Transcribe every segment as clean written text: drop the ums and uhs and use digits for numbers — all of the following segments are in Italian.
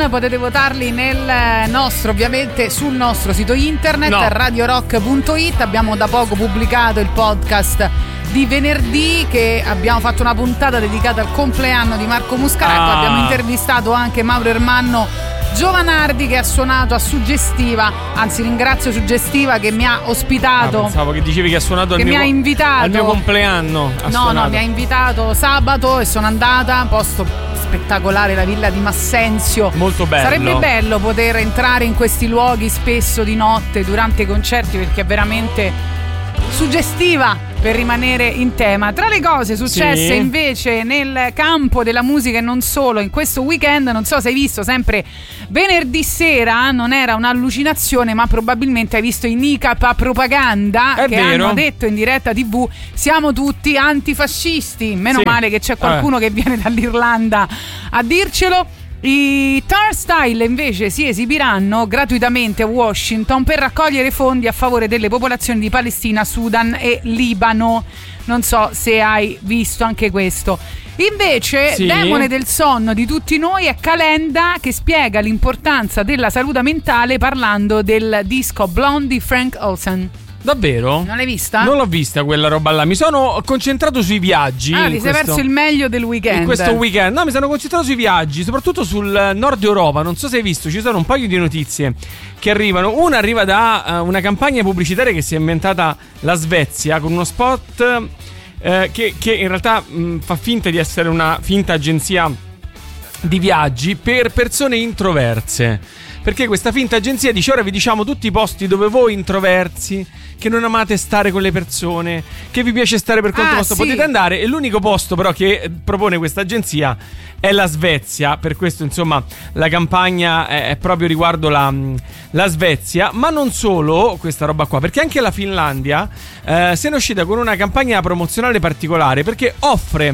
Potete votarli nel nostro, ovviamente sul nostro sito internet, radiorock.it. Abbiamo da poco pubblicato il podcast di venerdì, che abbiamo fatto una puntata dedicata al compleanno di Marco Muscaracco. Abbiamo intervistato anche Mauro Ermanno Giovanardi, che ha suonato a Suggestiva, anzi ringrazio Suggestiva che mi ha ospitato. Pensavo che dicevi che ha suonato che mi ha invitato al mio compleanno. No, mi ha invitato sabato e sono andata. Posto spettacolare, la villa di Massenzio, molto bello. Sarebbe bello poter entrare in questi luoghi spesso di notte durante i concerti, perché è veramente suggestiva, per rimanere in tema. Tra le cose successe invece nel campo della musica e non solo in questo weekend, non so se hai visto, sempre venerdì sera, non era un'allucinazione ma probabilmente hai visto i Nicapa Propaganda, che hanno detto in diretta TV: siamo tutti antifascisti. Meno male che c'è qualcuno che viene dall'Irlanda a dircelo. I Turnstile invece si esibiranno gratuitamente a Washington per raccogliere fondi a favore delle popolazioni di Palestina, Sudan e Libano. Non so se hai visto anche questo. Invece demone del sonno di tutti noi è Calenda, che spiega l'importanza della salute mentale parlando del disco Blonde di Frank Ocean. Davvero? Non l'hai vista? Non l'ho vista quella roba là. Mi sono concentrato sui viaggi. Ti sei perso il meglio del weekend. In questo weekend. No, mi sono concentrato sui viaggi, soprattutto sul nord Europa. Non so se hai visto, ci sono un paio di notizie che arrivano. Una arriva da una campagna pubblicitaria che si è inventata la Svezia, con uno spot che in realtà fa finta di essere una finta agenzia di viaggi per persone introverse. Perché questa finta agenzia dice: ora vi diciamo tutti i posti dove voi introversi, che non amate stare con le persone, che vi piace stare per conto vostro, potete andare. E l'unico posto però che propone questa agenzia è la Svezia. Per questo insomma la campagna è proprio riguardo la Svezia. Ma non solo questa roba qua, perché anche la Finlandia se ne è uscita con una campagna promozionale particolare, perché offre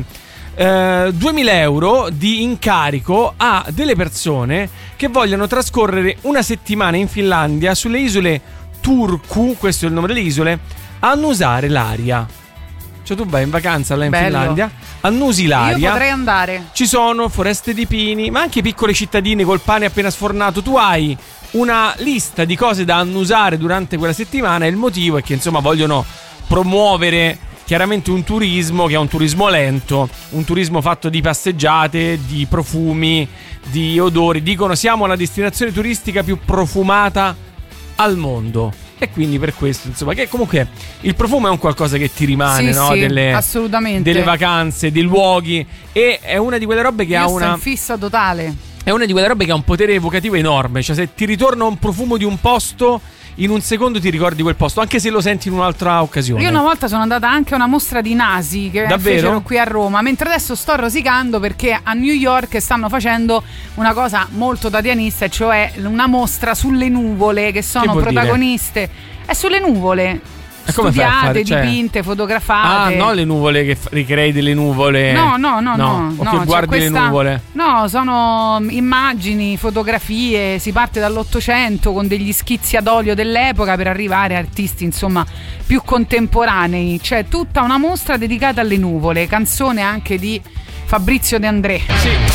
2.000 euro di incarico a delle persone che vogliono trascorrere una settimana in Finlandia, sulle isole Turku, questo è il nome delle isole, a annusare l'aria. Cioè tu vai in vacanza là in Finlandia, annusi l'aria. Io potrei andare. Ci sono foreste di pini, ma anche piccole cittadine col pane appena sfornato. Tu hai una lista di cose da annusare durante quella settimana, e il motivo è che insomma vogliono promuovere chiaramente un turismo che è un turismo lento, un turismo fatto di passeggiate, di profumi, di odori. Dicono: siamo la destinazione turistica più profumata al mondo. E quindi per questo, insomma, che comunque il profumo è un qualcosa che ti rimane, no? Assolutamente. Delle vacanze, dei luoghi. E è una di quelle robe che ha una fissa totale. È una di quelle robe che ha un potere evocativo enorme. Cioè, se ti ritorna un profumo di un posto, in un secondo ti ricordi quel posto, anche se lo senti in un'altra occasione. Io una volta sono andata anche a una mostra di nasi che fecero qui a Roma, mentre adesso sto rosicando perché a New York stanno facendo una cosa molto tatianista, cioè una mostra sulle nuvole, che sono protagoniste. È sulle nuvole. Studiate, dipinte, fotografate. No, le nuvole che ricrei delle nuvole. No. O che guardi le nuvole. No, sono immagini, fotografie. Si parte dall'800 con degli schizzi ad olio dell'epoca per arrivare a artisti insomma più contemporanei. C'è tutta una mostra dedicata alle nuvole, canzone anche di Fabrizio De André. Sì.